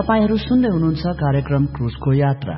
तपाईहरू सुन्दै हुनुहुन्छ कार्यक्रम क्रुजको यात्रा।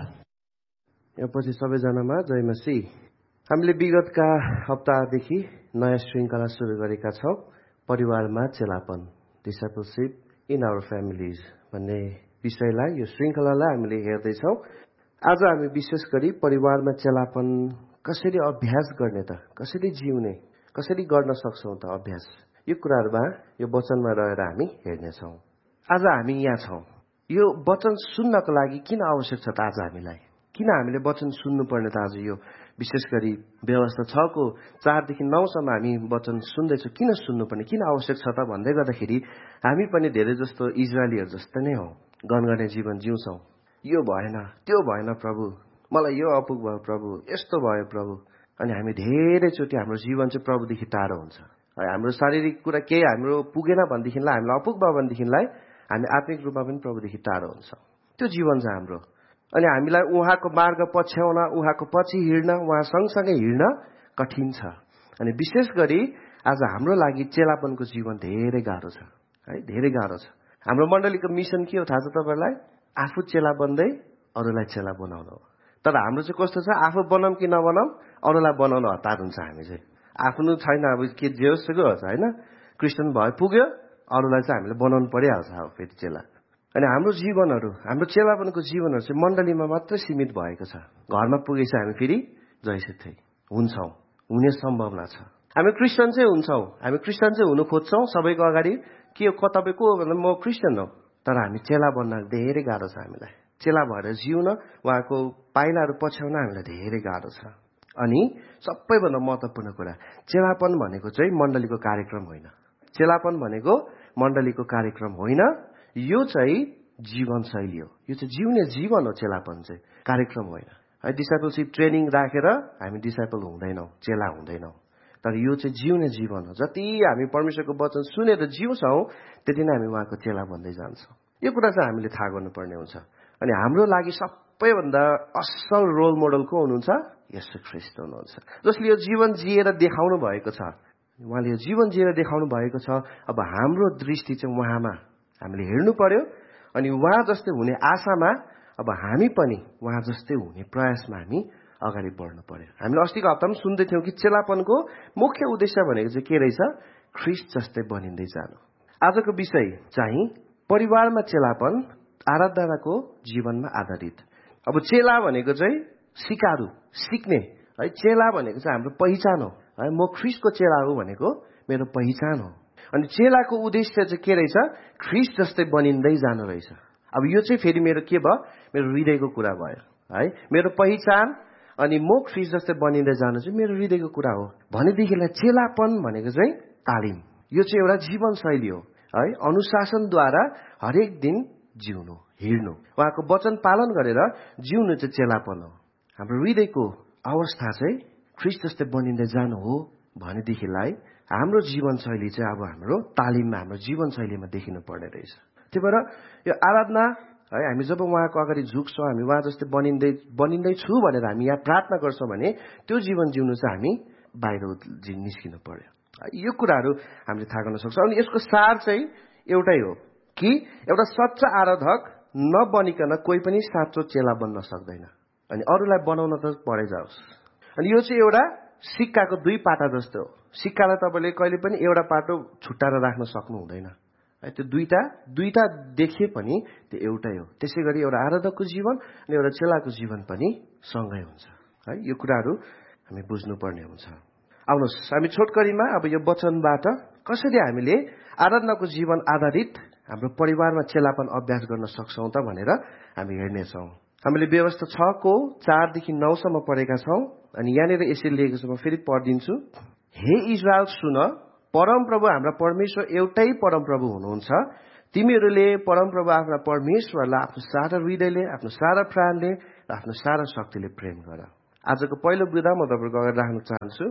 यहाँ पछि सबैजनामा जय मसीह। हामीले विगतका हप्तादेखि नयाँ श्रृङ्खला सुरु गरेका छौँ, परिवारमा चेलापन, डिसाइपलशिप इन आवर फ्यामिलीज भन्ने विषयलाई, यो श्रृङ्खलालाई हामीले हेर्दैछौँ। आज हामी विशेष गरी परिवारमा चेलापन कसरी अभ्यास गर्ने त, कसरी जिउने, कसरी गर्न सक्छौँ त अभ्यास, यो कुराहरूमा यो वचनमा रहेर हामी हेर्नेछौँ। आज हामी यहाँ छौँ, यो वचन सुन्नको लागि किन आवश्यक छ त आज हामीलाई, किन हामीले वचन सुन्नुपर्ने त आज यो विशेष गरी व्यवस्था 6 को 4 देखि 9 सम्म हामी वचन सुन्दैछौँ, किन सुन्नुपर्ने, किन आवश्यक छ त भन्दै गर्दाखेरि हामी पनि धेरै जस्तो इजरायलीहरू जस्तै नै हौ, गनगने जीवन जिउँछौँ। यो भएन, त्यो भएन प्रभु, मलाई यो अपुग भयो प्रभु, यस्तो भयो प्रभु, अनि हामी धेरैचोटि हाम्रो जीवन चाहिँ प्रभुदेखि टाढो हुन्छ। हाम्रो शारीरिक कुरा केही हाम्रो पुगेन भनेदेखिलाई, हामीलाई अपुग भयो भनेदेखिलाई हामी आत्मिक रूपमा पनि प्रभुदेखि टाढो हुन्छ। त्यो जीवन छ हाम्रो। अनि हामीलाई उहाँको मार्ग पछ्याउन, उहाँको पछि हिँड्न, उहाँ सँगसँगै हिँड्न कठिन छ। अनि विशेष गरी आज हाम्रो लागि चेलापनको जीवन धेरै गाह्रो छ है, धेरै गाह्रो छ। हाम्रो मण्डलीको मिसन के हो थाहा छ तपाईँलाई? आफू चेला बन्दै अरूलाई चेला बनाउनु हो। तर हाम्रो चाहिँ कस्तो छ, आफू बनाऊँ कि नबनाऊँ, अरूलाई बनाउन हतार हुन्छ। हामी चाहिँ आफ्नो छैन, अब के जे होस् होस् होइन, क्रिस्चियन भयो पुग्यो, अरूलाई चाहिँ हामीले बनाउनु परिहाल्छ अब फेरि चेला। अनि हाम्रो जीवनहरू, हाम्रो चेलापनको जीवनहरू चाहिँ मण्डलीमा मात्रै सीमित भएको छ। घरमा पुगेछ हामी फेरि जैसे हुन्छौँ, हुने सम्भावना छ। हामी क्रिस्चियन चाहिँ हुन्छौँ, हामी क्रिस्चियन चाहिँ हुनु खोज्छौँ सबैको अगाडि, के हो तपाईँ को भन्दा म क्रिस्चियन हो। तर हामी चेला बन्न धेरै गाह्रो छ। हामीलाई चेला भएर जिउन, उहाँको पाइलाहरू पछ्याउन हामीलाई धेरै गाह्रो छ। अनि सबैभन्दा महत्त्वपूर्ण कुरा, चेलापन भनेको चाहिँ मण्डलीको कार्यक्रम होइन। चेलापन भनेको मण्डलीको कार्यक्रम होइन, यो चाहिँ जीवनशैली हो, यो चाहिँ जिउने जीवन हो। चेलापन चाहिँ कार्यक्रम होइन है। डिसाइपलशिप ट्रेनिङ राखेर हामी डिसाइपल हुँदैनौँ, चेला हुँदैनौँ, तर यो चाहिँ जिउने जीवन हो। जति हामी परमेश्वरको वचन सुनेर जिउँछौँ त्यति नै हामी उहाँको चेला बन्दै जान्छौँ। यो कुरा चाहिँ हामीले थाहा गर्नुपर्ने हुन्छ। अनि हाम्रो लागि सबैभन्दा असल रोल मोडल को हुनुहुन्छ? येशू ख्रीष्ट हुनुहुन्छ, जसले यो जीवन जिएर देखाउनु भएको छ। उहाँले यो जीवन जिएर देखाउनु भएको छ। अब हाम्रो दृष्टि चाहिँ उहाँमा हामीले हेर्नु पर्यो। अनि उहाँ जस्तै हुने आशामा अब हामी पनि उहाँ जस्तै हुने प्रयासमा हामी अगाडि बढ्नु पर्यो। हामीले अस्तिको हप्तामा सुन्दै थियौँ कि चेलापनको मुख्य उद्देश्य भनेको चाहिँ के रहेछ? ख्रीष्ट जस्तै बनिँदै जानु। आजको विषय चाहिँ परिवारमा चेलापन, आराधनाको जीवनमा आधारित। अब चेला भनेको चाहिँ सिकारु, सिक्ने है। चेला भनेको चाहिँ हाम्रो पहिचान हो है। म ख्रीष्टको चेला हो भनेको मेरो पहिचान हो। अनि चेलाको उद्देश्य चाहिँ के रहेछ? ख्रीष्ट जस्तै बनिँदै जानु रहेछ। अब यो चाहिँ फेरि मेरो के भयो? मेरो हृदयको कुरा भयो है। मेरो पहिचान अनि म ख्रीष्ट जस्तै बनिँदै जानु चाहिँ मेरो हृदयको कुरा हो भनेदेखिलाई चेलापन भनेको चाहिँ तालिम, यो चाहिँ एउटा जीवनशैली हो है। अनुशासनद्वारा हरेक दिन जिउनु, हिँड्नु, उहाँको वचन पालन गरेर जिउनु चाहिँ चेलापन हो। हाम्रो हृदयको अवस्था चाहिँ ख्रीष्ट जस्तै बनिँदै जानु हो भनेदेखिलाई हाम्रो जीवनशैली चाहिँ अब हाम्रो तालिममा, हाम्रो जीवनशैलीमा देखिनु पर्ने रहेछ। त्यही भएर यो आराधना है, हामी जब उहाँको अगाडि झुक्छौँ, हामी उहाँ जस्तै बनिँदैछु भनेर हामी यहाँ प्रार्थना गर्छौँ भने त्यो जीवन जिउनु चाहिँ हामी बाहिर निस्किनु पर्यो। यो कुराहरू हामीले थाहा गर्न सक्छौँ। अनि यसको सार चाहिँ एउटै हो कि एउटा सच्चा आराधक नबनिकन कोही पनि साँचो चेला बन्न सक्दैन। अनि अरूलाई बनाउन त परै जाओस्। अनि यो चाहिँ एउटा सिक्काको दुई पाटा जस्तो हो। सिक्कालाई तपाईँले कहिले पनि एउटा पाटो छुट्टाएर राख्न सक्नु हुँदैन है। त्यो दुईटा देखिए पनि त्यो एउटै हो। त्यसै गरी एउटा आराधकको जीवन अनि एउटा चेलाको जीवन पनि सँगै हुन्छ है। यो कुराहरू हामी बुझ्नुपर्ने हुन्छ। आउनुहोस् हामी छोटकरीमा अब यो वचनबाट कसरी हामीले आराधनाको जीवन आधारित हाम्रो परिवारमा चेलापन अभ्यास गर्न सक्छौँ त भनेर हामी हेर्नेछौँ। हामीले व्यवस्था 6 को 4 देखि 9 सम्म पढेका छौँ। अनि यहाँनिर यसरी लेखेको छ, म फेरि पढिदिन्छु। हे इजरायल सुन, परमप्रभु हाम्रा परमेश्वर एउटै परमप्रभु हुनुहुन्छ। तिमीहरूले परमप्रभु आफ्ना परमेश्वरलाई आफ्नो सारा हृदयले, आफ्नो सारा प्राणले र आफ्नो सारा शक्तिले प्रेम गर। आजको पहिलो बुँदा म तपाईँको अगाडि राख्न चाहन्छु।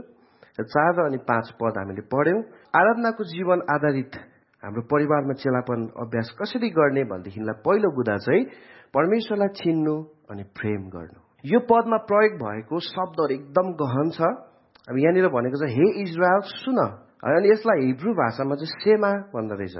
4 अनि 5 पद हामीले पढ्यौँ। आराधनाको जीवन आधारित हाम्रो परिवारमा चेलापन अभ्यास कसरी गर्ने भनेदेखिलाई पहिलो बुँदा चाहिँ परमेश्वरलाई चिन्नु अनि प्रेम गर्नु। यो पदमा प्रयोग भएको शब्दहरू एकदम गहन छ। अब यहाँनिर भनेको छ हे इजरायल सुन, अनि यसलाई हिब्रू भाषामा चाहिँ सेमा भन्दो रहेछ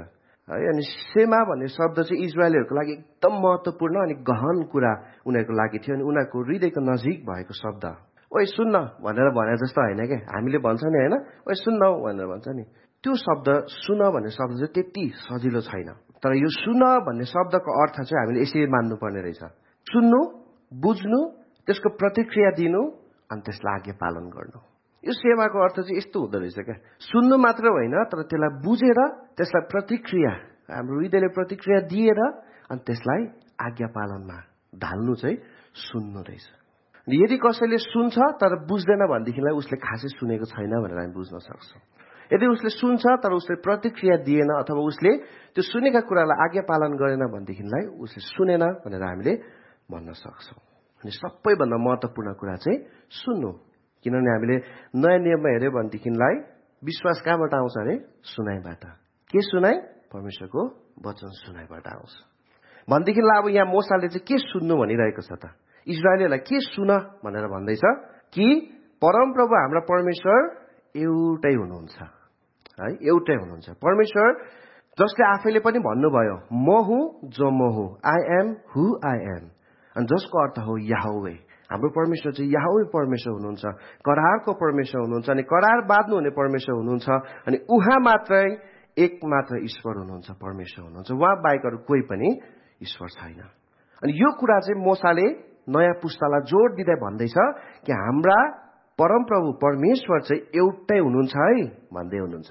है। अनि सेमा भन्ने शब्द चाहिँ इजरायलीहरूको लागि एकदम महत्त्वपूर्ण अनि गहन कुरा उनीहरूको लागि थियो। अनि उनीहरूको हृदयको नजिक भएको शब्द। ओइ सुन्न भनेर भने जस्तो होइन क्या, हामीले भन्छ नि होइन, ओइ सुन्न भनेर भन्छ नि, त्यो शब्द सुन भन्ने शब्द चाहिँ त्यति सजिलो छैन। तर यो सुन भन्ने शब्दको अर्थ चाहिँ हामीले यसरी मान्नुपर्ने रहेछ। सुन्नु, बुझ्नु, त्यसको प्रतिक्रिया दिनु, अनि त्यसलाई आज्ञा पालन गर्नु। यो सेवाको अर्थ चाहिँ यस्तो हुँदो रहेछ क्या। सुन्नु मात्र होइन, तर त्यसलाई बुझेर त्यसलाई प्रतिक्रिया, हाम्रो हृदयले प्रतिक्रिया दिएर अनि त्यसलाई आज्ञा पालनमा ढाल्नु चाहिँ सुन्नु रहेछ। यदि कसैले सुन्छ तर बुझ्दैन भनेदेखिलाई उसले खासै सुनेको छैन भनेर हामी बुझ्न सक्छौँ। यदि उसले सुन्छ तर उसले प्रतिक्रिया दिएन अथवा उसले त्यो सुनेका कुरालाई आज्ञा पालन गरेन भनेदेखिलाई उसले सुनेन भनेर हामीले भन्न सक्छौँ। अनि सबैभन्दा महत्त्वपूर्ण कुरा चाहिँ सुन्नु। किनभने हामीले नयाँ नियममा हेऱ्यो भनेदेखिलाई विश्वास कहाँबाट आउँछ अरे? सुनाइबाट। के सुनाइ? परमेश्वरको वचन सुनाइबाट आउँछ भनेदेखिलाई अब यहाँ मोसाले चाहिँ के सुन्नु भनिरहेको छ त? इजरायलीलाई के सुन भनेर भन्दैछ कि परमप्रभु हाम्रा परमेश्वर एउटै हुनुहुन्छ है, एउटै हुनुहुन्छ। परमेश्वर जसले आफैले पनि भन्नुभयो म हुँ जो म हुँ, I am who I am, अनि जसको अर्थ हो याहवे। हाम्रो परमेश्वर चाहिँ याहवे परमेश्वर हुनुहुन्छ, करारको परमेश्वर हुनुहुन्छ, अनि करार बाँध्नु हुने परमेश्वर हुनुहुन्छ, अनि उहाँ मात्रै एक मात्र ईश्वर हुनुहुन्छ, परमेश्वर हुनुहुन्छ। उहाँ बाहेक अरू कोही पनि ईश्वर छैन। अनि यो कुरा चाहिँ मोसाले नयाँ पुस्तालाई जोड दिँदै भन्दैछ कि हाम्रा परमप्रभु परमेश्वर चाहिँ एउटै हुनुहुन्छ है भन्दै हुनुहुन्छ।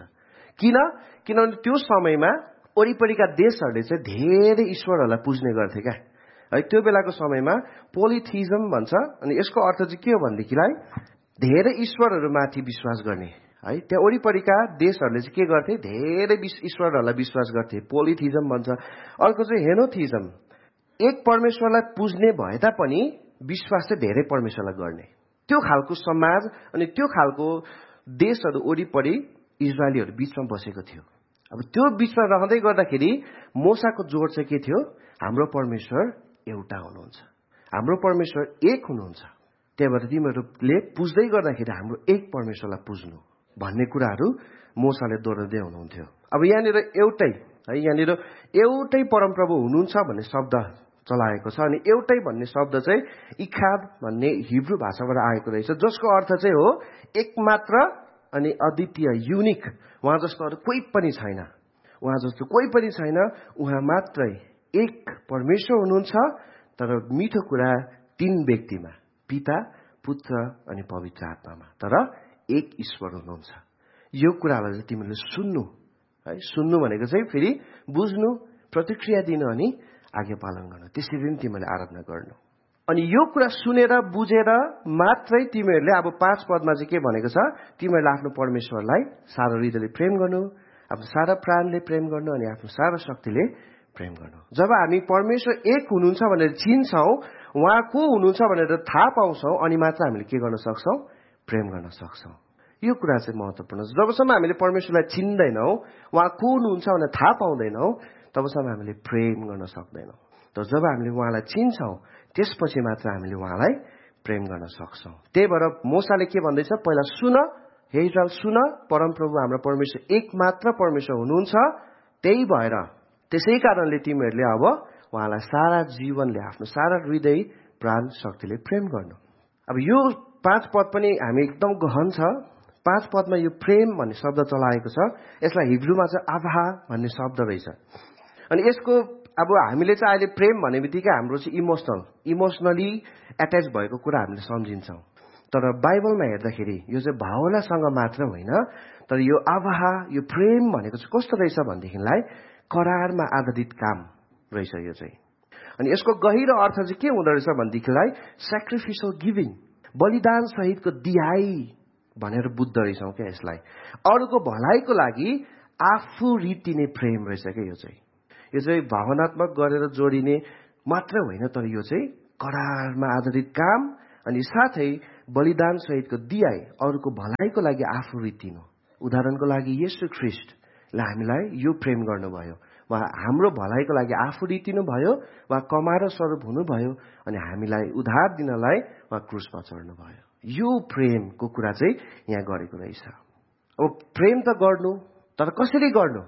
किनभने त्यो समयमा वरिपरिका देशहरूले चाहिँ धेरै ईश्वरहरूलाई पुज्ने गर्थे क्या है। त्यो बेलाको समयमा पोलिथिजम भन्छ। अनि यसको अर्थ चाहिँ के हो भनेदेखिलाई धेरै ईश्वरहरूमाथि विश्वास गर्ने है। त्यहाँ वरिपरिका देशहरूले चाहिँ के गर्थे? धेरै ईश्वरहरूलाई विश्वास गर्थे, पोलिथिजम भन्छ। अर्को चाहिँ हेनोथिजम, एक परमेश्वरलाई पुज्ने भए तापनि विश्वास चाहिँ धेरै परमेश्वरलाई गर्ने। त्यो खालको समाज अनि त्यो खालको देशहरू वरिपरि इजरायलीहरू बीचमा बसेको थियो। अब त्यो बीचमा रहँदै गर्दाखेरि मोसाको जोड चाहिँ के थियो? हाम्रो परमेश्वर एउटा हुनुहुन्छ, हाम्रो परमेश्वर एक हुनुहुन्छ। त्यही भएर तिमीहरूले पुज्दै गर्दाखेरि हाम्रो एक परमेश्वरलाई पुज्नु भन्ने कुराहरू मोसाले दोहोऱ्याउँदै हुनुहुन्थ्यो। अब यहाँनिर एउटै है, यहाँनिर एउटै परमप्रभु हुनुहुन्छ भन्ने शब्द चलाएको छ। अनि एउटै भन्ने शब्द चाहिँ इखाद भन्ने हिब्रू भाषाबाट आएको रहेछ, जसको अर्थ चाहिँ हो एकमात्र अनि अद्वितीय, युनिक। उहाँ जस्तो अरू कोही पनि छैन, उहाँ जस्तो कोही पनि छैन, उहाँ मात्रै एक परमेश्वर हुनुहुन्छ। तर मिठो कुरा तीन व्यक्तिमा, पिता, पुत्र अनि पवित्र आत्मामा, तर एक ईश्वर हुनुहुन्छ। यो कुरालाई चाहिँ तिमीले सुन्नु है। सुन्नु भनेको चाहिँ फेरि बुझ्नु, प्रतिक्रिया दिनु अनि आज्ञा पालन गर्नु, त्यसरी नै तिमीले आराधना गर्नु। अनि यो कुरा सुनेर बुझेर मात्रै तिमीहरूले अब 5 पदमा चाहिँ के भनेको छ? तिमीहरूले आफ्नो परमेश्वरलाई सारा हृदयले प्रेम गर्नु, आफ्नो सारा प्राणले प्रेम गर्नु अनि आफ्नो सारा शक्तिले प्रेम गर्नु। जब हामी परमेश्वर एक हुनुहुन्छ भनेर चिन्छौँ, उहाँ को हुनुहुन्छ भनेर थाहा पाउँछौँ, अनि मात्र हामीले के गर्न सक्छौँ? प्रेम गर्न सक्छौँ। यो कुरा चाहिँ महत्त्वपूर्ण छ। जबसम्म हामीले परमेश्वरलाई चिन्दैनौँ, उहाँ को हुनुहुन्छ भनेर थाहा पाउँदैनौँ, तबसम्म हामीले प्रेम गर्न सक्दैनौँ। तर जब हामीले उहाँलाई चिन्छौँ, त्यसपछि मात्र हामीले उहाँलाई प्रेम गर्न सक्छौँ। त्यही भएर मोसाले के भन्दैछ? पहिला सुन हे इजरायल, सुन, परमप्रभु हाम्रो परमेश्वर एक मात्र परमेश्वर हुनुहुन्छ। त्यही भएर त्यसै कारणले तिमीहरूले अब उहाँलाई सारा जीवनले, आफ्नो सारा हृदय, प्राण, शक्तिले प्रेम गर्नु। अब यो 5 पद पनि हामी एकदम गहन छ। 5 पदमा यो प्रेम भन्ने शब्द चलाएको छ। यसलाई हिब्रूमा चाहिँ आभा भन्ने शब्द रहेछ। अनि यसको अब हामीले चाहिँ अहिले प्रेम भन्ने बित्तिकै हाम्रो चाहिँ इमोसनली एट्याच भएको कुरा हामीले सम्झिन्छौँ। तर बाइबलमा हेर्दाखेरि यो चाहिँ भावनासँग मात्र होइन, तर यो आभा, यो प्रेम भनेको चाहिँ कस्तो रहेछ भनेदेखिलाई करारमा आधारित काम रहेछ यो चाहिँ। अनि यसको गहिरो अर्थ चाहिँ के हुँदो रहेछ भनेदेखिलाई सेक्रिफिसियल गिभिङ, बलिदान सहितको दिहाई भनेर बुझ्दो रहेछौँ क्या यसलाई। अरूको भलाइको लागि आफू रित्तिने प्रेम रहेछ क्या यो चाहिँ। यो चाहिँ भावनात्मक गरेर जोडिने मात्र होइन, तर यो चाहिँ करारमा आधारित काम अनि साथै बलिदान सहितको दिहाई, अरूको भलाइको लागि आफू रित्तिनु। उदाहरणको लागि येशू ख्रीष्टले हामीलाई यो प्रेम गर्नुभयो। उहाँ हाम्रो भलाइको लागि आफू रित्तिनु भयो, उहाँ कमारो स्वरूप हुनुभयो अनि हामीलाई उद्धार दिनलाई उहाँ क्रुसमा चढ्नु भयो। यो प्रेमको कुरा चाहिँ यहाँ गरेको रहेछ। अब प्रेम त गर्नु, तर कसरी गर्नु?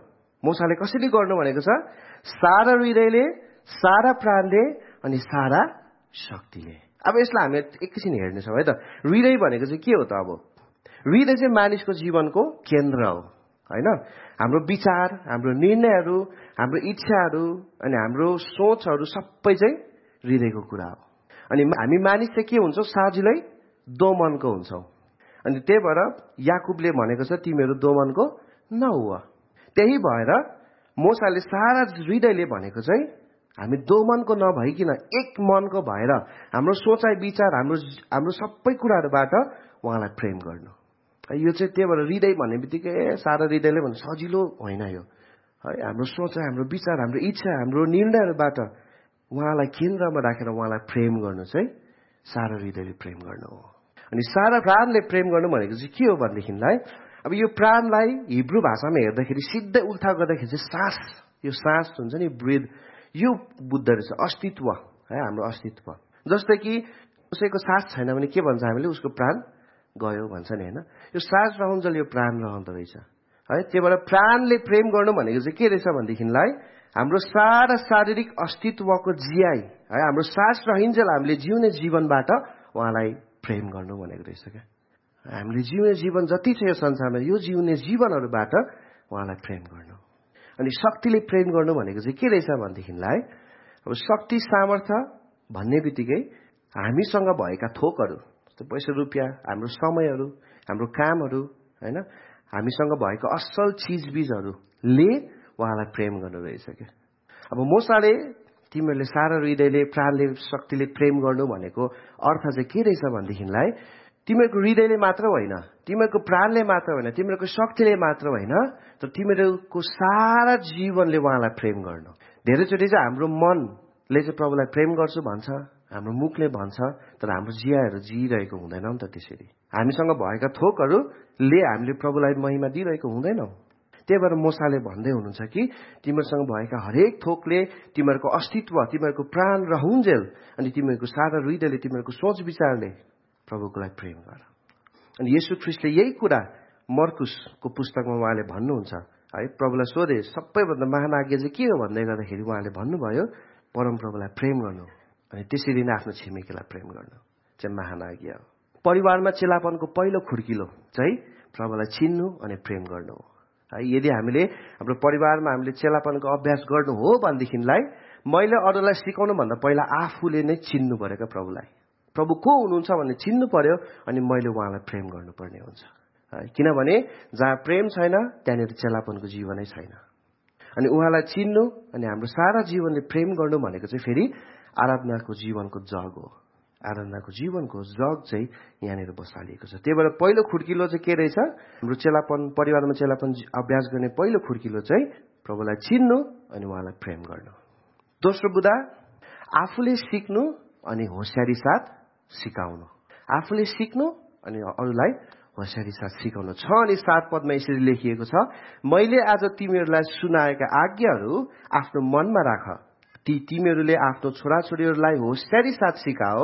मोसाले कसरी गर्नु भनेको छ? सारा हृदयले, सारा प्राणले अनि सारा शक्तिले। अब यसलाई हामी एकैछिन हेर्नेछौँ है त। हृदय भनेको चाहिँ के हो त? अब हृदय चाहिँ मानिसको जीवनको केन्द्र हो होइन। हाम्रो विचार, हाम्रो निर्णयहरू, हाम्रो इच्छाहरू अनि हाम्रो सोचहरू सबै चाहिँ हृदयको कुरा हो। अनि हामी मानिस चाहिँ के हुन्छौँ? सजिलै दोमनको हुन्छौँ। अनि त्यही भएर याकुबले भनेको छ तिमीहरू दोमनको नहुआ। त्यही भएर मोसाले सारा हृदयले भनेको चाहिँ हामी दोमनको नभइकन एक मनको भएर हाम्रो सोचाइ विचार हाम्रो सबै कुराहरूबाट उहाँलाई प्रेम गर्नु। यो चाहिँ त्यही भएर हृदय भन्ने बित्तिकै सारा हृदयले भन्नु सजिलो होइन यो है। हाम्रो सोचाइ, हाम्रो विचार, हाम्रो इच्छा, हाम्रो निर्णयहरूबाट उहाँलाई केन्द्रमा राखेर उहाँलाई प्रेम गर्नु चाहिँ सारा हृदयले प्रेम गर्नु हो। अनि सारा प्राणले प्रेम गर्नु भनेको चाहिँ के हो भनेदेखिलाई, अब यो प्राणलाई हिब्रू भाषामा हेर्दाखेरि सिधै उल्था गर्दाखेरि चाहिँ सास, यो सास हुन्छ नि, ब्रिथ, यो बुझ्दो रहेछ अस्तित्व है, हाम्रो अस्तित्व। जस्तै कि कसैको सास छैन भने के भन्छ हामीले? उसको प्राण गयो भन्छ नि होइन। यो सास रहन्जेल यो प्राण रहँदो रहेछ है। त्यही भएर प्राणले प्रेम गर्नु भनेको चाहिँ के रहेछ भनेदेखिलाई हाम्रो सारा शारीरिक अस्तित्वको जियाइ है, हाम्रो सास रहन्जेल हामीले जिउने जीवनबाट उहाँलाई प्रेम गर्नु भनेको रहेछ क्या। हामीले जिउने जीवन जति छ यो संसारमा, यो जिउने जीवनहरूबाट उहाँलाई प्रेम गर्नु। अनि शक्तिले प्रेम गर्नु भनेको चाहिँ के रहेछ भनेदेखिलाई, अब शक्ति सामर्थ्य भन्ने बित्तिकै हामीसँग भएका थोकहरू, जस्तो पैसा रुपियाँ, हाम्रो समयहरू, हाम्रो कामहरू होइन, हामीसँग भएको असल चिजबिजहरूले उहाँलाई प्रेम गर्नु रहेछ क्या। अब मोसाले तिमीहरूले सारा हृदयले, प्राणले, शक्तिले प्रेम गर्नु भनेको अर्थ चाहिँ के रहेछ भनेदेखिलाई तिमीहरूको हृदयले मात्र होइन, तिमीहरूको प्राणले मात्र होइन, तिमीहरूको शक्तिले मात्र होइन, तर तिमीहरूको सारा जीवनले उहाँलाई प्रेम गर्नु। धेरैचोटि चाहिँ हाम्रो मनले चाहिँ प्रभुलाई प्रेम गर्छु भन्छ, हाम्रो मुखले भन्छ, तर हाम्रो जियाहरू जिइरहेको हुँदैन नि त। त्यसरी हामीसँग भएका थोकहरूले हामीले प्रभुलाई महिमा दिइरहेको हुँदैनौँ। त्यही भएर मोसाले भन्दै हुनुहुन्छ कि तिमीहरूसँग भएका हरेक थोकले, तिमीहरूको अस्तित्व, तिमीहरूको प्राण रहन्जेल अनि तिमीहरूको सारा हृदयले, तिमीहरूको सोच विचारले प्रभुकोलाई प्रेम गर। अनि येशू ख्रीष्टले यही कुरा मर्कुसको पुस्तकमा उहाँले भन्नुहुन्छ है। प्रभुलाई सोधे सबैभन्दा महान आज्ञा चाहिँ के हो भन्दै गर्दाखेरि उहाँले भन्नुभयो परमप्रभुलाई प्रेम गर्नु अनि त्यसरी नै आफ्नो छिमेकीलाई प्रेम गर्नु चाहिँ महान आज्ञा हो। परिवारमा चेलापनको पहिलो खुड्किलो चाहिँ प्रभुलाई चिन्नु अनि प्रेम गर्नु हो है। यदि हामीले हाम्रो परिवारमा हामीले चेलापनको अभ्यास गर्नु हो भनेदेखिलाई मैले अरूलाई सिकाउनु भन्दा पहिला आफूले नै चिन्नु पर्यो क्या प्रभुलाई। प्रभु को हुनुहुन्छ भन्ने चिन्नु पर्यो अनि मैले उहाँलाई प्रेम गर्नुपर्ने हुन्छ है। किनभने जहाँ प्रेम छैन त्यहाँनिर चेलापनको जीवनै छैन। अनि उहाँलाई चिन्नु अनि हाम्रो सारा जीवनले प्रेम गर्नु भनेको चाहिँ फेरि आराधनाको जीवनको जग हो। आराधनाको जीवनको जग चाहिँ यहाँनिर बसालिएको छ। त्यही भएर पहिलो खुड्किलो चाहिँ के रहेछ? हाम्रो चेलापन, परिवारमा चेलापन अभ्यास गर्ने पहिलो खुड्किलो चाहिँ प्रभुलाई चिन्नु अनि उहाँलाई प्रेम गर्नु। दोस्रो बुँदा आफूले सिक्नु अनि होसियारी साथ सिकाउनु। आफूले सिक्नु अनि अरूलाई होसियारी साथ सिकाउनु। 6 अनि 7 पदमा यसरी लेखिएको छ, मैले आज तिमीहरूलाई सुनाएका आज्ञाहरू आफ्नो मनमा राख। तिमीहरूले आफ्नो छोराछोरीहरूलाई होसियारी साथ सिकाओ।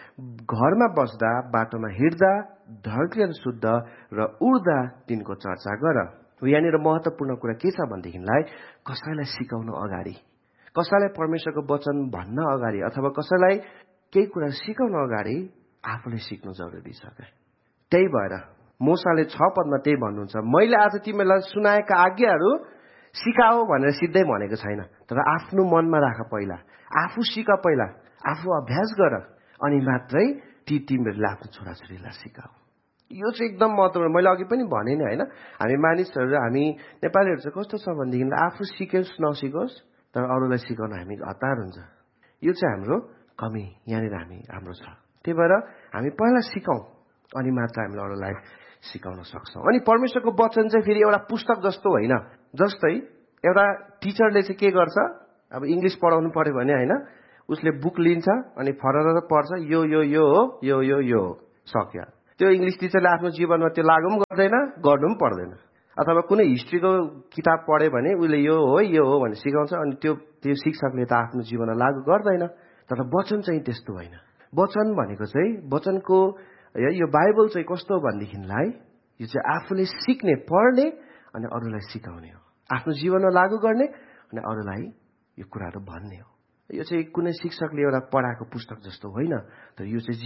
घरमा बस्दा, बाटोमा हिँड्दा, ढल्किएर शुद्ध र उड्दा तिनको चर्चा गर। यहाँनिर महत्त्वपूर्ण कुरा के छ भनेदेखिलाई कसैलाई सिकाउनु अगाडि, कसैलाई परमेश्वरको वचन भन्न अगाडि अथवा कसैलाई केही कुरा सिकाउनु अगाडि आफूले सिक्नु जरुरी छ क्या। त्यही भएर मोसाले 6 पदमा त्यही भन्नुहुन्छ, मैले आज तिमीलाई सुनाएका आज्ञाहरू सिकाओ भनेर सिधै भनेको छैन, तर आफ्नो मनमा राख। पहिला आफू सिक, पहिला आफू अभ्यास गर अनि मात्रै तिमीहरूले आफ्नो छोराछोरीलाई सिकाऊ। यो चाहिँ एकदम महत्त्वपूर्ण। मैले अघि पनि भने नि होइन, हामी मानिसहरू, हामी नेपालीहरू चाहिँ कस्तो छ भनेदेखि आफू सिकोस् नसिकोस् तर अरूलाई सिकाउन हामी हतार हुन्छ। यो चाहिँ हाम्रो कमी यहाँनिर हाम्रो छ। त्यही भएर हामी पहिला सिकाउँ अनि मात्र हामीले अरूलाई सिकाउन सक्छौँ। अनि परमेश्वरको वचन चाहिँ फेरि एउटा पुस्तक जस्तो होइन। जस्तै एउटा टिचरले चाहिँ के गर्छ, अब इङ्ग्लिस पढाउनु पर्यो भने होइन, उसले बुक लिन्छ अनि फरर पढ्छ, यो यो यो हो, यो यो यो हो, सक्यो। त्यो इङ्ग्लिस टिचरले आफ्नो जीवनमा त्यो लागु पनि गर्दैन, गर्नु पनि पर्दैन। अथवा कुनै हिस्ट्रीको किताब पढ्यो भने उसले यो हो भने सिकाउँछ अनि त्यो शिक्षकले त आफ्नो जीवनमा लागू गर्दैन। तर वचन चाहिँ त्यस्तो होइन। वचन भनेको चाहिँ, वचनको यो बाइबल चाहिँ कस्तो हो भनेदेखिलाई यो चाहिँ आफूले सिक्ने, पढ्ने अनि अरूलाई सिकाउने हो। आफ्नो जीवनमा लागू गर्ने अनि अरूलाई यो कुराहरू भन्ने हो। यो चाहिँ कुनै शिक्षकले एउटा पढाएको पुस्तक जस्तो होइन, तर यो चाहिँ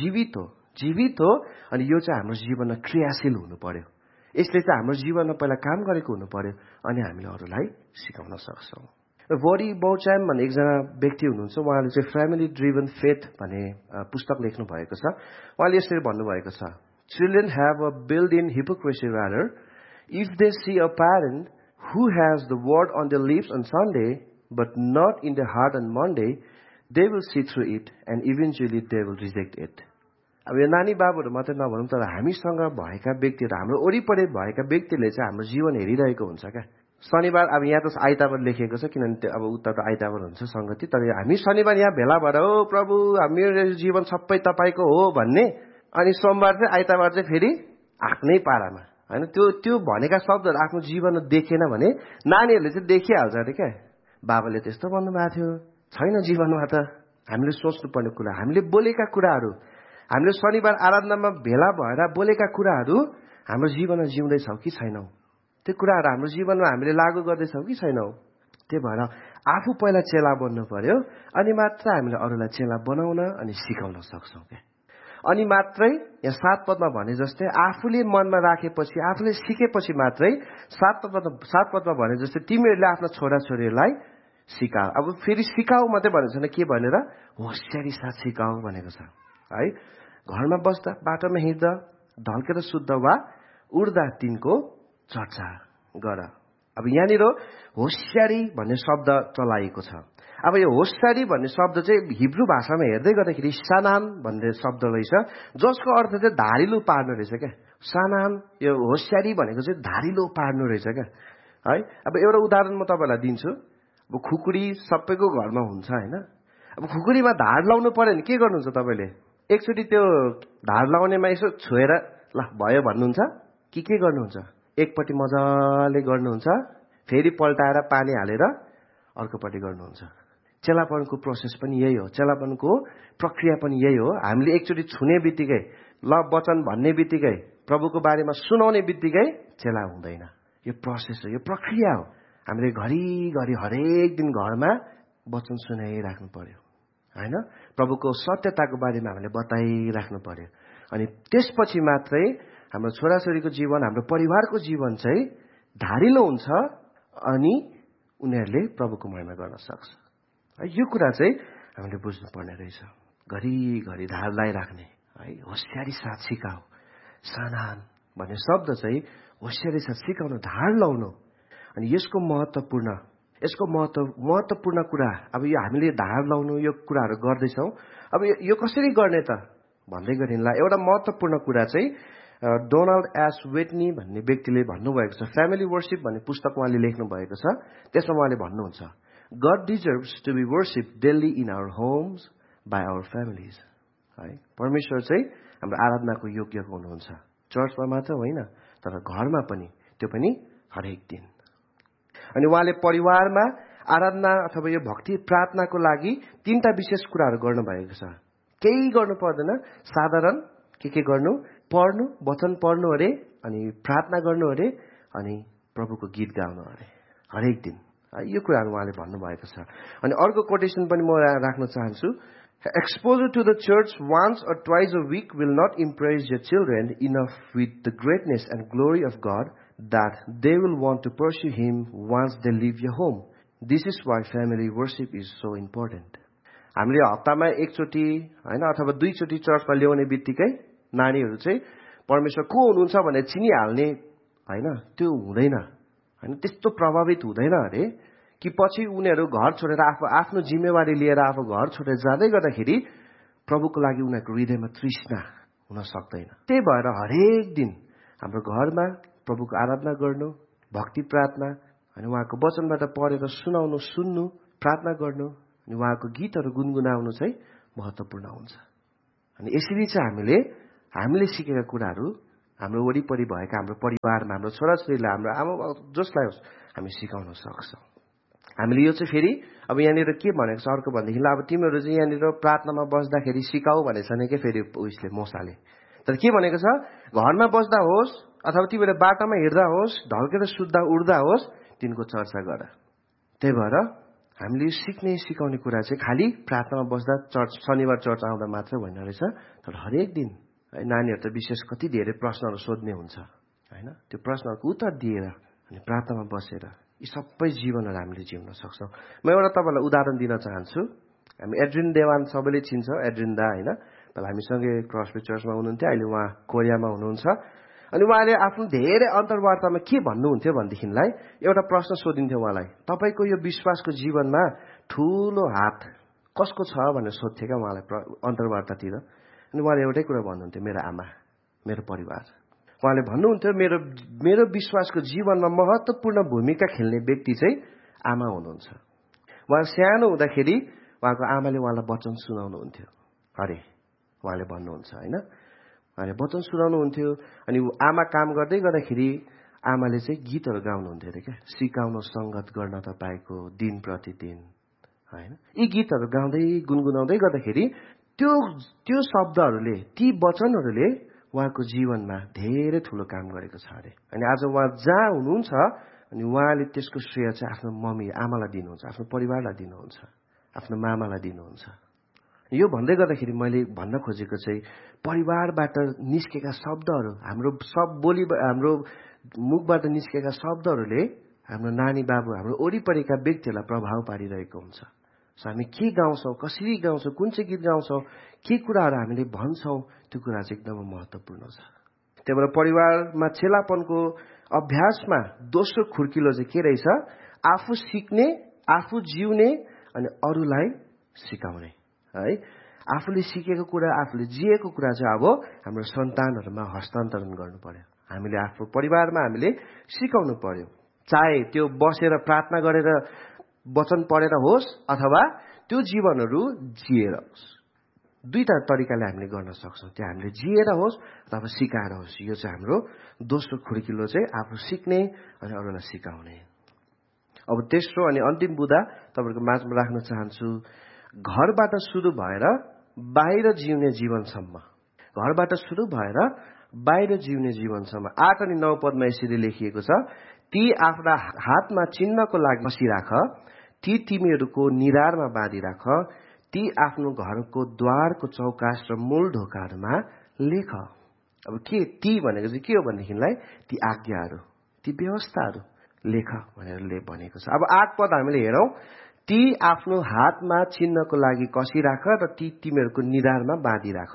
जीवित हो अनि यो चाहिँ हाम्रो जीवनमा क्रियाशील हुनु पर्यो। यसले चाहिँ हाम्रो जीवनमा पहिला काम गरेको हुनु पर्यो अनि हामीले अरूलाई सिकाउन सक्छौँ। वरी बौचाम भन्ने एकजना व्यक्ति हुनुहुन्छ, उहाँले चाहिँ फ्यामिली ड्रिभन फेथ भन्ने पुस्तक लेख्नु भएको छ। उहाँले यसरी भन्नुभएको छ, children have a build in hypocrisy rather if they C a parent who has the word on the lips on Sunday but not in the heart on Monday, they will see through it and eventually they will reject it. अब यो नानी बाबुहरू मात्रै नभनौँ, तर हामीसँग भएका व्यक्तिहरू, हाम्रो वरिपरि भएका व्यक्तिले चाहिँ हाम्रो जीवन हेरिरहेको हुन्छ क्या। शनिबार अब यहाँ त आइतबार लेखिएको छ, किनभने अब उता त आइतबार हुन्छ सङ्गति, तर हामी शनिबार यहाँ भेला भएर हो प्रभु मेरो जीवन सबै तपाईँको हो भन्ने, अनि सोमबार चाहिँ आइतबार चाहिँ फेरि आफ्नै पारामा होइन। त्यो भनेका शब्दहरू आफ्नो जीवनमा देखेन भने नानीहरूले चाहिँ देखिहाल्छ अरे क्या, बाबाले त्यस्तो भन्नुभएको थियो छैन जीवनमा। त हामीले सोच्नुपर्ने कुरा, हामीले बोलेका कुराहरू, हामीले शनिबार आराधनामा भेला भएर बोलेका कुराहरू हाम्रो जीवनमा जिउँदैछौँ कि छैनौँ, त्यो कुराहरू हाम्रो जीवनमा हामीले लागू गर्दैछौँ कि छैनौँ। त्यही भएर आफू पहिला चेला बन्नु पर्यो अनि मात्र हामीले अरूलाई चेला बनाउन अनि सिकाउन सक्छौँ क्या। अनि मात्रै यहाँ 7 पदमा भने जस्तै आफूले मनमा राखेपछि, आफूले सिकेपछि मात्रै 7 पदमा भने जस्तै तिमीहरूले आफ्ना छोराछोरीहरूलाई सिकाऊ। अब फेरि सिकाऊ मात्रै भनेको छैन, के भनेर होसियारी साथ सिकाऊ भनेको छ है। घरमा बस्दा, बाटोमा हिँड्दा, ढल्केर सुत्दा वा उड्दा तिनको चर्चा गर। अब यहाँनिर होसियारी भन्ने शब्द चलाएको छ। अब यो होसियारी भन्ने शब्द चाहिँ हिब्रू भाषामा हेर्दै गर्दाखेरि सानान भन्ने शब्द रहेछ, जसको अर्थ चाहिँ धारिलो पार्नु रहेछ क्या। सानान, यो होसियारी भनेको चाहिँ धारिलो पार्नु रहेछ क्या है। अब एउटा उदाहरण म तपाईँलाई दिन्छु। अब खुकुरी सबैको घरमा हुन्छ होइन। अब खुकुरीमा धार लाउनु पर्यो भने के गर्नुहुन्छ तपाईँले? एकचोटि त्यो धार लाउनेमा यसो छोएर ल भयो भन्नुहुन्छ कि के गर्नुहुन्छ? एकपट्टि मजाले गर्नुहुन्छ, फेरि पल्टाएर पानी हालेर अर्कोपट्टि गर्नुहुन्छ। चेलापनको प्रोसेस पनि यही हो, चेलापनको प्रक्रिया पनि यही हो। हामीले एकचोटि छुने बित्तिकै, ल वचन भन्ने बित्तिकै, प्रभुको बारेमा सुनाउने बित्तिकै चेला हुँदैन। यो प्रोसेस हो, यो प्रक्रिया हो। हामीले घरिघरि हरेक दिन घरमा वचन सुनाइराख्नु पर्यो होइन। प्रभुको सत्यताको बारेमा हामीले बताइराख्नु पर्यो। अनि त्यसपछि मात्रै हाम्रो छोराछोरीको जीवन, हाम्रो परिवारको जीवन चाहिँ धारिलो हुन्छ अनि उनीहरूले प्रभुको महिमा गर्न सक्छ। यो कुरा चाहिँ हामीले बुझ्नुपर्ने रहेछ। घरिघरि धार लगाइराख्ने है, होसियारी साथ सिकाऊ। सानान भन्ने शब्द चाहिँ होसियारी साथ सिकाउनु, धार लाउनु। अनि यसको महत्त्वपूर्ण कुरा, अब यो हामीले धार लाउनु यो कुराहरू गर्दैछौँ। अब यो कसरी गर्ने त भन्दै गरिनलाई एउटा महत्त्वपूर्ण कुरा चाहिँ डोनाल्ड एस वेटनी भन्ने व्यक्तिले भन्नुभएको छ। फ्यामिली वर्शिप भन्ने पुस्तक उहाँले लेख्नु भएको छ। त्यसमा उहाँले भन्नुहुन्छ, God deserves to be worshipped daily in our homes by our families. है, परमेश्वर चाहिँ हाम्रो आराधनाको योग्य हुनुहुन्छ, चर्चमा मात्र होइन तर घरमा पनि, त्यो पनि हरेक दिन। अनि उहाँले परिवारमा आराधना अथवा यो भक्ति प्रार्थनाको लागि 3टा विशेष कुराहरू गर्नुभएको छ। केही गर्नु पर्दैन, साधारण के गर्नु, पढ्नु, वचन पढ्नु अरे, अनि प्रार्थना गर्नु अरे, अनि प्रभुको गीत गाउनु अरे हरेक दिन। यो कुराहरू उहाँले भन्नुभएको छ। अनि अर्को कोटेसन पनि म राख्न चाहन्छु, exposure to the church once or twice a week will not impress your children enough with the greatness and glory of God that they will want to pursue Him once they leave your home. This is why family worship is so important. हामीले हप्तामा एकचोटि होइन अथवा 2 चोटि चर्चमा ल्याउने बित्तिकै नानीहरू चाहिँ परमेश्वर को हुनुहुन्छ भनेर चिनिहाल्ने होइन, त्यो हुँदैन होइन। त्यस्तो प्रभावित हुँदैन अरे कि पछि उनीहरू घर छोडेर आफ्नो जिम्मेवारी लिएर आफू घर छोडेर जाँदै गर्दाखेरि प्रभुको लागि उनीहरूको हृदयमा तृष्णा हुन सक्दैन। त्यही भएर हरेक दिन हाम्रो घरमा प्रभुको आराधना गर्नु, भक्ति प्रार्थना अनि उहाँको वचनबाट पढेर सुनाउनु, सुन्नु, प्रार्थना गर्नु अनि उहाँको गीतहरू गुनगुनाउनु चाहिँ महत्त्वपूर्ण हुन्छ। अनि यसरी चाहिँ हामीले सिकेका कुराहरू हाम्रो वरिपरि भएका हाम्रो परिवारमा, हाम्रो छोराछोरीलाई, हाम्रो आमा जसलाई होस् हामी सिकाउन सक्छौँ। हामीले यो चाहिँ फेरि अब यहाँनिर के भनेको छ अर्को भनेदेखि, अब तिमीहरू चाहिँ यहाँनिर प्रार्थनामा बस्दाखेरि सिकाऊ भनेको छैन क्या फेरि उयसले, मोसाले। तर के भनेको छ, घरमा बस्दा होस् अथवा तिमीहरूले बाटोमा हिँड्दा होस्, ढल्केर सुत्दा उड्दा होस्, तिनको चर्चा गर। त्यही भएर हामीले सिकाउने कुरा चाहिँ खालि प्रार्थनामा बस्दा शनिबार चर्च आउँदा मात्र होइन रहेछ, तर हरेक दिन नानीहरू त विशेष कति धेरै प्रश्नहरू सोध्ने हुन्छ होइन, त्यो प्रश्नहरूको उत्तर दिएर अनि प्रार्थनामा बसेर यी सबै जीवनहरू हामीले जिउन सक्छौँ। म एउटा तपाईँलाई उदाहरण दिन चाहन्छु। हामी एड्रिन देवान सबैले चिन्छ, एड्रिन दा होइन, पहिला हामीसँगै क्रसवे चर्चमा हुनुहुन्थ्यो, अहिले उहाँ कोरियामा हुनुहुन्छ। अनि उहाँले आफ्नो धेरै अन्तर्वार्तामा के भन्नुहुन्थ्यो भनेदेखिलाई एउटा प्रश्न सोधिन्थ्यो उहाँलाई, तपाईँको यो विश्वासको जीवनमा ठुलो हात कसको छ भनेर सोध्थ्यो क्या उहाँलाई अन्तर्वार्तातिर। अनि उहाँले एउटै कुरा भन्नुहुन्थ्यो, मेरो आमा, मेरो परिवार। उहाँले भन्नुहुन्थ्यो मेरो विश्वासको जीवनमा महत्त्वपूर्ण भूमिका खेल्ने व्यक्ति चाहिँ आमा हुनुहुन्छ। उहाँ सानो हुँदाखेरि उहाँको आमाले उहाँलाई वचन सुनाउनुहुन्थ्यो अरे, उहाँले भन्नुहुन्छ होइन, उहाँले वचन सुनाउनुहुन्थ्यो। अनि आमा काम गर्दै गर्दाखेरि आमाले चाहिँ गीतहरू गाउनुहुन्थ्यो अरे क्या, सिकाउनु सङ्गत गर्न तपाईँको दिन प्रतिदिन होइन। यी गीतहरू गाउँदै गुनगुनाउँदै गर्दाखेरि त्यो शब्दहरूले, ती वचनहरूले उहाँको जीवनमा धेरै ठुलो काम गरेको छ अरे। अनि आज उहाँ जहाँ हुनुहुन्छ अनि उहाँले त्यसको श्रेय चाहिँ आफ्नो मम्मी आमालाई दिनुहुन्छ, आफ्नो परिवारलाई दिनुहुन्छ, आफ्नो मामालाई दिनुहुन्छ। यो भन्दै गर्दाखेरि मैले भन्न खोजेको चाहिँ परिवारबाट निस्केका शब्दहरू, हाम्रो मुखबाट निस्केका शब्दहरूले हाम्रो नानी बाबु, हाम्रो वरिपरिका व्यक्तिहरूलाई प्रभाव पारिरहेको हुन्छ। सो हामी के गाउँछौँ, कसरी गाउँछौँ, कुन चाहिँ गीत गाउँछौँ, के कुराहरू हामीले भन्छौँ, त्यो कुरा चाहिँ एकदमै महत्त्वपूर्ण छ। त्यही भएर परिवारमा चेलापनको अभ्यासमा दोस्रो खुर्किलो चाहिँ के रहेछ, आफू सिक्ने, आफू जिउने अनि अरूलाई सिकाउने है। आफूले सिकेको कुरा, आफूले जिएको कुरा चाहिँ अब हाम्रो सन्तानहरूमा हस्तान्तरण गर्नु पर्यो। हामीले आफ्नो परिवारमा हामीले सिकाउनु पर्यो, चाहे त्यो बसेर प्रार्थना गरेर वचन पढेर होस् अथवा त्यो जीवनहरू जिएर होस्। दुईटा तरिकाले हामीले गर्न सक्छौँ, त्यो हामीले जिएर होस् अथवा सिकाएर होस्। यो चाहिँ हाम्रो दोस्रो खुर्किलो चाहिँ आफू सिक्ने अनि अरूलाई सिकाउने। अब तेस्रो अनि अन्तिम बुँदा तपाईँहरूको माझमा राख्न चाहन्छु, घरबाट सुरु भएर बाहिर जिउने जीवनसम्म। घरबाट सुरु भएर बाहिर जिउने जीवनसम्म। 8 अनि 9 पदमा यसरी लेखिएको छ, ती आफ्ना हातमा चिन्हको लागि बसिराख, ती तिमीहरूको निधारमा बाँधिराख, ती आफ्नो घरको द्वारको चौकास र मूल ढोकाहरूमा लेख। अब के ती भनेको चाहिँ के हो भनेदेखिलाई ती आज्ञाहरू, ती व्यवस्थाहरू लेख भनेर भनेको छ। अब 8 पद हामीले हेरौँ, ती आफ्नो हातमा चिन्हको लागि कसिराख र ती तिमीहरूको निधारमा बाँधिराख।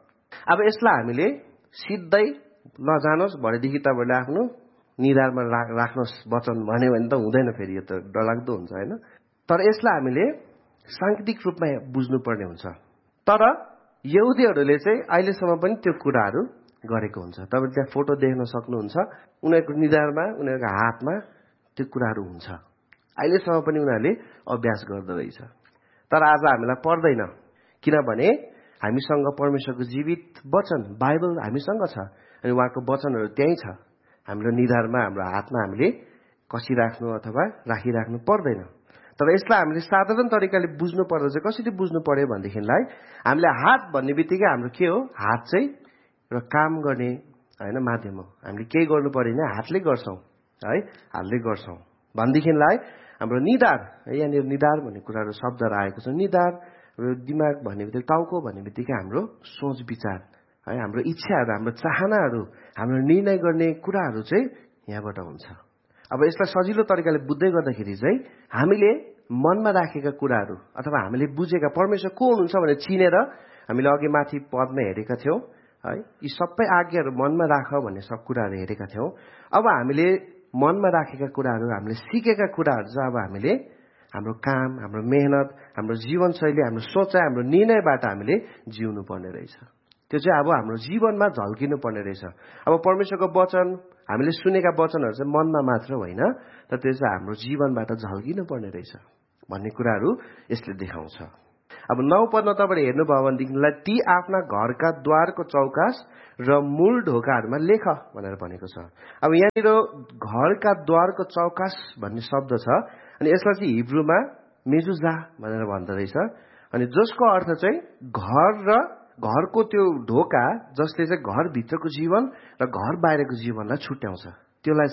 अब यसलाई हामीले सिधै नजानुहोस् भरेदेखि तपाईँहरूले आफ्नो निधारमा राख्नुहोस् वचन भन्यो भने त हुँदैन, फेरि यो त डरलाग्दो हुन्छ होइन। तर यसलाई हामीले सांकेतिक रूपमा बुझ्नुपर्ने हुन्छ। तर यहुदीहरूले चाहिँ अहिलेसम्म पनि त्यो कुराहरू गरेको हुन्छ। तपाईँले त्यहाँ फोटो देख्न सक्नुहुन्छ, उनीहरूको निधारमा, उनीहरूको हातमा त्यो कुराहरू हुन्छ। अहिलेसम्म पनि उनीहरूले अभ्यास गर्दो रहेछ। तर आज हामीलाई पर्दैन, किनभने हामीसँग परमेश्वरको जीवित वचन बाइबल हामीसँग छ अनि उहाँको वचनहरू त्यहीँ छ। हाम्रो निधारमा, हाम्रो हातमा हामीले कसिराख्नु अथवा राखिराख्नु पर्दैन। तर यसलाई हामीले साधारण तरिकाले बुझ्नु पर्दा चाहिँ कसरी बुझ्नु पर्यो भनेदेखिलाई हामीले हात भन्ने बित्तिकै हाम्रो के हो, हात चाहिँ एउटा काम गर्ने होइन माध्यम हो। हामीले केही गर्नु परेन, हातले गर्छौँ है, हातले गर्छौँ भनेदेखिलाई हाम्रो निधार, यहाँनिर निधार भन्ने कुराहरू शब्दहरू आएको छ। निधार दिमाग भन्ने बित्तिकै, टाउको भन्ने बित्तिकै हाम्रो सोच विचार है, हाम्रो इच्छाहरू, हाम्रो चाहनाहरू, हाम्रो निर्णय गर्ने कुराहरू चाहिँ यहाँबाट हुन्छ। अब यसलाई सजिलो तरिकाले बुझ्दै गर्दाखेरि चाहिँ हामीले मनमा राखेका कुराहरू अथवा हामीले बुझेका परमेश्वर को हुनुहुन्छ भनेर चिनेर हामीले अघि माथि पदमा हेरेका थियौँ है, यी सबै आज्ञाहरू मनमा राख भन्ने सब कुराहरू हेरेका थियौँ। अब हामीले मनमा राखेका कुराहरू, हामीले सिकेका कुराहरू चाहिँ अब हामीले हाम्रो काम, हाम्रो मेहनत, हाम्रो जीवनशैली, हाम्रो सोचाइ, हाम्रो निर्णयबाट हामीले जिउनु पर्ने रहेछ। त्यो चाहिँ अब हाम्रो जीवनमा झल्किनु पर्ने रहेछ। अब परमेश्वरको वचन, हामीले सुनेका वचनहरू चाहिँ मनमा मात्र होइन, तर त्यो चाहिँ हाम्रो जीवनबाट झल्किनु पर्ने रहेछ भन्ने कुराहरू यसले देखाउँछ। अब 9 पदमा तपाईँले हेर्नुभयो भनेदेखिलाई ती आफ्ना घरका द्वारको चौकास र मूल ढोकाहरूमा लेख भनेर भनेको छ। अब यहाँनिर घरका द्वारको चौकास भन्ने शब्द छ अनि यसलाई चाहिँ हिब्रूमा मेजुजा भनेर भन्दो रहेछ। अनि जसको अर्थ चाहिँ घर र घरको त्यो ढोका जसले चाहिँ घरभित्रको जीवन र घर बाहिरको जीवनलाई छुट्याउँछ, त्यसलाई चाहिँ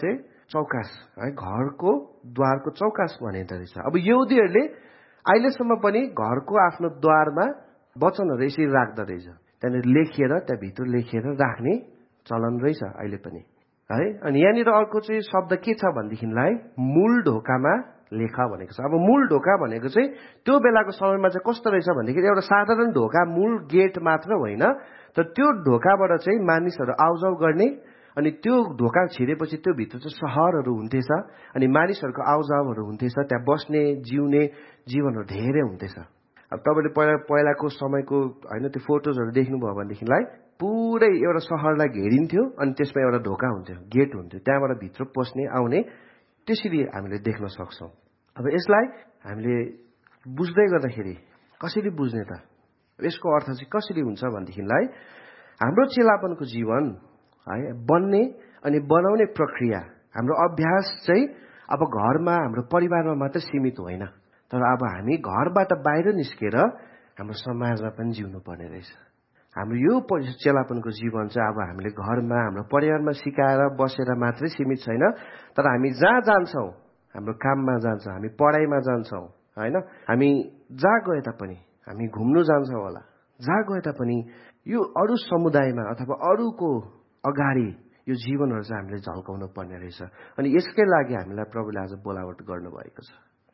चौकास है, घरको द्वारको चौकास भनिँदो रहेछ। अब यहुदीहरूले अहिलेसम्म पनि घरको आफ्नो द्वारमा वचनहरू यसरी राख्दो रहेछ, त्यहाँनिर लेखिएर त्यहाँभित्र लेखिएर राख्ने चलन रहेछ अहिले पनि है। अनि यहाँनिर अर्को चाहिँ शब्द के छ भनेदेखिलाई मूल ढोकामा लेख भनेको छ। अब मूल ढोका भनेको चाहिँ त्यो बेलाको समयमा चाहिँ कस्तो रहेछ भनेदेखि एउटा साधारण ढोका, मूल गेट मात्र होइन, तर त्यो ढोकाबाट चाहिँ मानिसहरू आउजाउ गर्ने, अनि त्यो ढोका छिरेपछि त्यो भित्र चाहिँ सहरहरू हुन्थेछ, अनि मानिसहरूको आउजाउहरू हुन्थेछ, त्यहाँ बस्ने जिउने जीवनहरू धेरै हुन्थेछ। अब तपाईँले पहिलाको समयको होइन त्यो फोटोजहरू देख्नुभयो भनेदेखिलाई पुरै एउटा सहरलाई घेरिन्थ्यो, अनि त्यसमा एउटा ढोका हुन्थ्यो, गेट हुन्थ्यो, त्यहाँबाट भित्र पस्ने आउने, त्यसरी हामीले देख्न सक्छौँ। अब यसलाई हामीले बुझ्दै गर्दाखेरि कसरी बुझ्ने त, यसको अर्थ चाहिँ कसरी हुन्छ भनेदेखिलाई हाम्रो चेलापनको जीवन है बन्ने अनि बनाउने प्रक्रिया, हाम्रो अभ्यास चाहिँ अब घरमा हाम्रो परिवारमा मात्र सीमित होइन, तर अब हामी घरबाट बाहिर निस्केर हाम्रो समाजमा पनि जिउनु पर्ने रहेछ। हाम्रो यो चेलापनको जीवन चाहिँ अब हामीले घरमा हाम्रो परिवारमा सिकाएर बसेर मात्रै सीमित छैन, तर हामी जहाँ जान्छौँ, हाम्रो काममा जान्छौँ, हामी पढाइमा जान्छौँ होइन, हामी जहाँ गए तापनि, हामी घुम्नु जान्छौँ होला, जहाँ गए तापनि यो अरू समुदायमा अथवा अरूको अगाडि यो जीवनहरू चाहिँ हामीले झल्काउनु पर्ने रहेछ। अनि यसकै लागि हामीलाई प्रभुले आज बोलावट गर्नुभएको छ।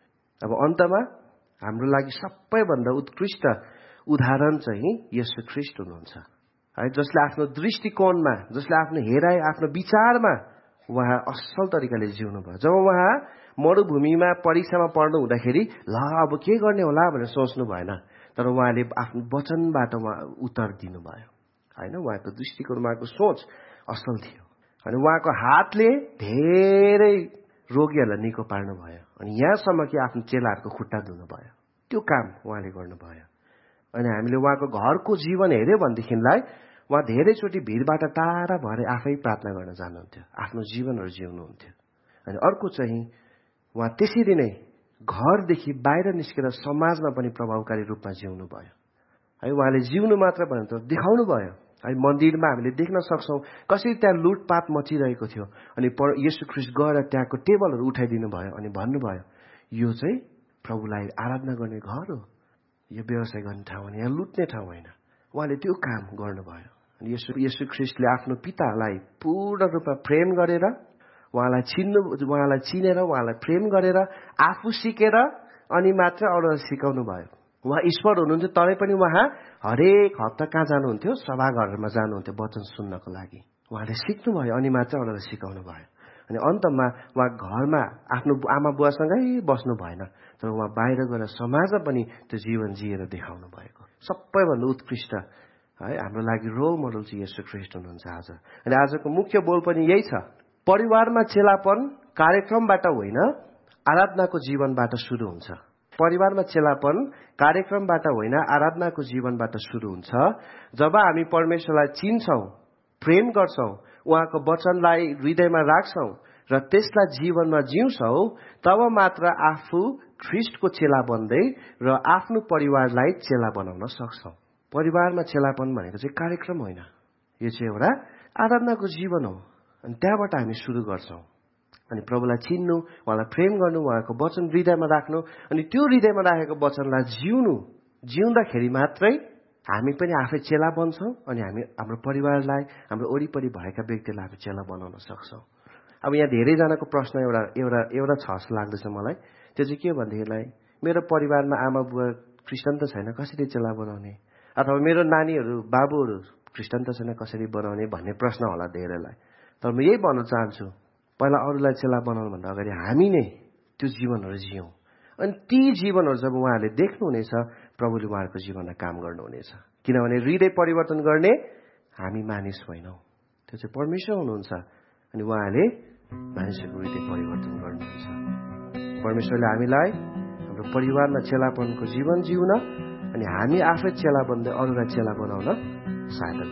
अब अन्तमा हाम्रो लागि सबैभन्दा उत्कृष्ट उदाहरण चाहिँ येशू ख्रीष्ट हुनुहुन्छ है, जसले आफ्नो दृष्टिकोणमा, जसले आफ्नो हेराइ, आफ्नो विचारमा उहाँ असल तरिकाले जिउनु भयो। जब उहाँ मरुभूमिमा परीक्षामा पढ्नु हुँदाखेरि ल अब के गर्ने होला भनेर सोच्नु भएन, तर उहाँले आफ्नो वचनबाट उहाँ उत्तर दिनुभयो होइन। उहाँको दृष्टिकोण, उहाँको सोच असल थियो, अनि उहाँको हातले धेरै रोगीहरूलाई निको पार्नुभयो, अनि यहाँसम्म कि आफ्नो चेलाहरूको खुट्टा धुनुभयो, त्यो काम उहाँले गर्नुभयो। अनि हामीले उहाँको घरको जीवन हेऱ्यो भनेदेखिलाई उहाँ धेरैचोटि भिडबाट टाढा भएर आफै प्रार्थना गर्न जानुहुन्थ्यो, आफ्नो जीवनहरू जिउनुहुन्थ्यो। अनि अर्को चाहिँ उहाँ त्यसरी नै घरदेखि बाहिर निस्केर समाजमा पनि प्रभावकारी रूपमा जिउनु भयो है। उहाँले जिउनु मात्र भएन तर देखाउनु भयो है। मन्दिरमा हामीले देख्न सक्छौँ कसरी त्यहाँ लुटपाट मचिरहेको थियो, अनि येशू ख्रीष्ट गएर त्यहाँको टेबलहरू उठाइदिनु भयो अनि भन्नुभयो यो चाहिँ प्रभुलाई आराधना गर्ने घर हो, यो व्यवसाय गर्ने ठाउँ होइन, यहाँ लुट्ने ठाउँ होइन। उहाँले त्यो काम गर्नुभयो। अनि येशू ख्रीष्टले आफ्नो पितालाई पूर्ण रूपमा प्रेम गरेर, उहाँलाई चिनेर, उहाँलाई प्रेम गरेर, आफू सिकेर अनि मात्र अरूलाई सिकाउनु भयो। उहाँ ईश्वर हुनुहुन्थ्यो, तरै पनि उहाँ हरेक हप्ता कहाँ जानुहुन्थ्यो, सभाघरहरूमा जानुहुन्थ्यो वचन सुन्नको लागि। उहाँले सिक्नुभयो अनि मात्र अरूलाई सिकाउनु भयो। अनि अन्तमा उहाँ घरमा आफ्नो आमा बुवासँगै बस्नु भएन, तर उहाँ बाहिर गएर समाजमा पनि त्यो जीवन जिएर देखाउनु भएको। सबैभन्दा उत्कृष्ट है हाम्रो लागि रोल मोडल चाहिँ येशू ख्रीष्ट हुनुहुन्छ आज। अनि आजको मुख्य बोल पनि यही छ, परिवारमा चेलापन कार्यक्रमबाट होइन आराधनाको जीवनबाट सुरु हुन्छ। परिवारमा चेलापन कार्यक्रमबाट होइन आराधनाको जीवनबाट सुरु हुन्छ। जब हामी परमेश्वरलाई चिन्छौँ, प्रेम गर्छौँ, उहाँको वचनलाई हृदयमा राख्छौँ र त्यसलाई जीवनमा जिउँछौँ, तब मात्र आफू ख्रीष्टको चेला बन्दै र आफ्नो परिवारलाई चेला बनाउन सक्छौँ। परिवारमा चेलापन भनेको चाहिँ कार्यक्रम होइन, यो चाहिँ एउटा आराधनाको जीवन हो। अनि त्यहाँबाट हामी सुरु गर्छौँ। अनि प्रभुलाई चिन्नु, उहाँलाई प्रेम गर्नु, उहाँको वचन हृदयमा राख्नु, अनि त्यो हृदयमा राखेको वचनलाई जिउँदाखेरि मात्रै हामी पनि आफै चेला बन्छौँ, अनि हामी हाम्रो परिवारलाई, हाम्रो वरिपरि भएका व्यक्तिलाई हामी चेला बनाउन सक्छौँ। अब यहाँ धेरैजनाको प्रश्न एउटा छ जस्तो लाग्दछ मलाई। त्यो चाहिँ के भनेदेखिलाई मेरो परिवारमा आमा बुवा क्रिस्चियन त छैन, कसरी चेला बनाउने, अथवा मेरो नानीहरू बाबुहरू क्रिस्चियन त छैन, कसरी बनाउने भन्ने प्रश्न होला धेरैलाई। तर म यही भन्न चाहन्छु, पहिला अरूलाई चेला बनाउनुभन्दा अगाडि हामी नै त्यो जीवनहरू जियौँ, अनि ती जीवनहरू जब उहाँहरूले देख्नुहुनेछ, प्रभुले उहाँहरूको जीवनमा काम गर्नुहुनेछ। किनभने हृदय परिवर्तन गर्ने हामी मानिस होइनौँ, त्यो चाहिँ परमेश्वर हुनुहुन्छ, अनि उहाँले मानिसहरूको हृदय परिवर्तन गर्नुहुन्छ। परमेश्वरले हामीलाई हाम्रो परिवारमा चेलापनको जीवन जिउन अनि हामी आफै चेला बन्दै अरूलाई चेला बनाउन सहायता